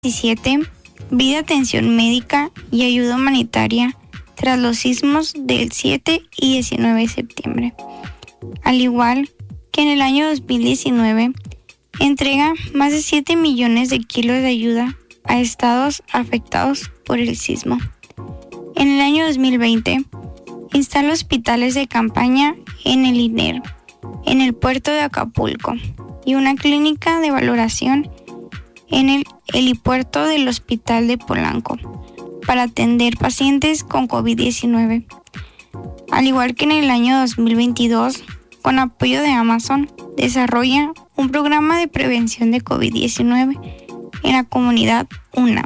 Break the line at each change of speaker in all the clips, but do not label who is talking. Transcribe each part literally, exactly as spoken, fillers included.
diecisiete, vida, atención médica y ayuda humanitaria tras los sismos del siete y diecinueve de septiembre. Al igual que en el año dos mil diecinueve, entrega más de siete millones de kilos de ayuda a estados afectados por el sismo. En el año dos mil veinte, instala hospitales de campaña en el I N E R, en el puerto de Acapulco, y una clínica de valoración en el helipuerto del Hospital de Polanco para atender pacientes con covid diecinueve. Al igual que en el año dos mil veintidós, con apoyo de Amazon, desarrolla un programa de prevención de covid diecinueve en la comunidad UNAM.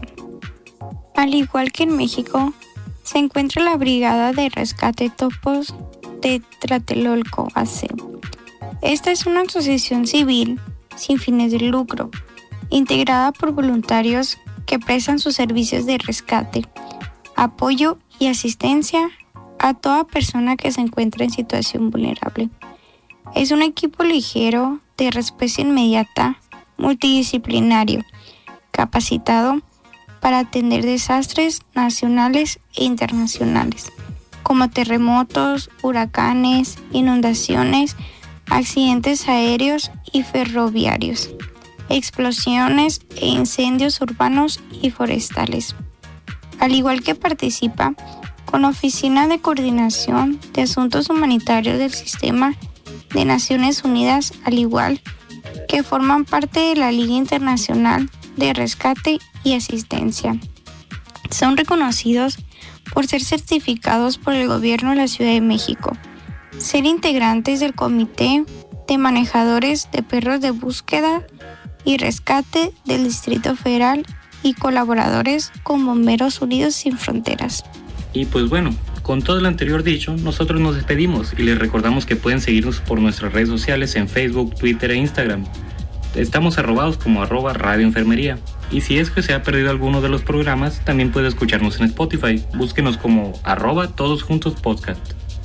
Al igual que en México, se encuentra la Brigada de Rescate Topos de Tlatelolco A C. Esta es una asociación civil sin fines de lucro, integrada por voluntarios que prestan sus servicios de rescate, apoyo y asistencia a toda persona que se encuentra en situación vulnerable. Es un equipo ligero de respuesta inmediata, multidisciplinario, capacitado para atender desastres nacionales e internacionales, como terremotos, huracanes, inundaciones, accidentes aéreos y ferroviarios, explosiones e incendios urbanos y forestales. Al igual que participa con la Oficina de Coordinación de Asuntos Humanitarios del Sistema de Naciones Unidas, al igual que forman parte de la Liga Internacional de Rescate y Asistencia. Son reconocidos por ser certificados por el Gobierno de la Ciudad de México, ser integrantes del Comité de Manejadores de Perros de Búsqueda y Rescate del Distrito Federal y colaboradores con Bomberos Unidos Sin Fronteras.
Y pues bueno, con todo lo anterior dicho, nosotros nos despedimos y les recordamos que pueden seguirnos por nuestras redes sociales en Facebook, Twitter e Instagram. Estamos arrobados como arroba Radio Enfermería. Y si es que se ha perdido alguno de los programas, también puede escucharnos en Spotify. Búsquenos como arroba todos juntos podcast.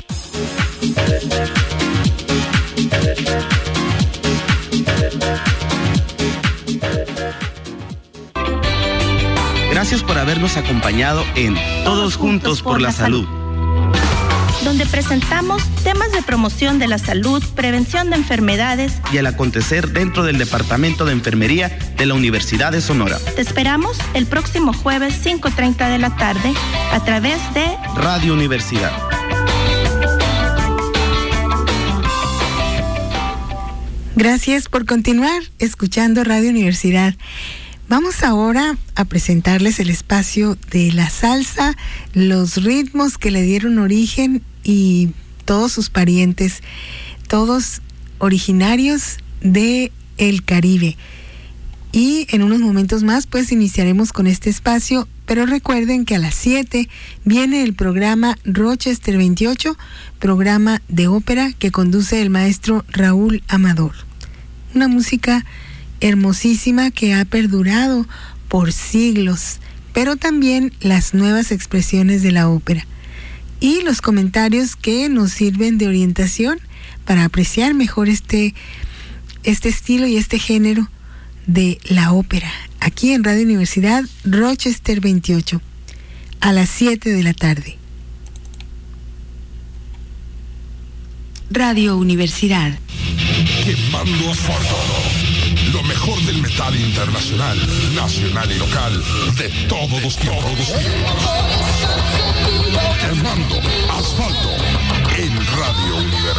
Gracias por habernos acompañado en Todos Juntos por la Salud,
donde presentamos temas de promoción de la salud, prevención de enfermedades
y el acontecer dentro del Departamento de Enfermería de la Universidad de Sonora.
Te esperamos el próximo jueves cinco treinta de la tarde a través de
Radio Universidad.
Gracias por continuar escuchando Radio Universidad. Vamos ahora a presentarles el espacio de la salsa, los ritmos que le dieron origen y todos sus parientes, todos originarios de el Caribe. Y en unos momentos más pues iniciaremos con este espacio, pero recuerden que a las siete viene el programa Rochester veintiocho, programa de ópera que conduce el maestro Raúl Amador. Una música hermosísima que ha perdurado por siglos, pero también las nuevas expresiones de la ópera y los comentarios que nos sirven de orientación para apreciar mejor este, este estilo y este género de la ópera, aquí en Radio Universidad Rochester veintiocho, a las siete de la tarde. Radio Universidad.
Quemando asfalto. Lo mejor del metal internacional, nacional y local, de todos los tiempos.